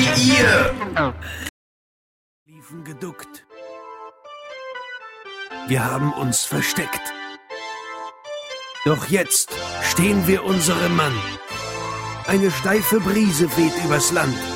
wie ihr. Liefen geduckt. Wir haben uns versteckt. Doch jetzt stehen wir unserem Mann. Eine steife Brise weht übers Land.